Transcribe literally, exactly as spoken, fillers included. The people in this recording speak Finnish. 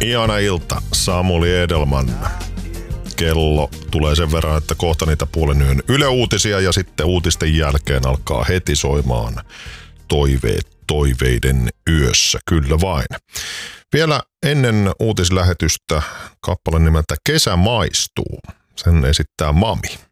Ihana ilta, Samuli Edelman. Kello tulee sen verran, että kohta niitä puolen yön Yle Uutisia ja sitten uutisten jälkeen alkaa heti soimaan toiveet toiveiden yössä. Kyllä vain. Vielä ennen uutislähetystä kappale nimeltä Kesä maistuu. Sen esittää Mami.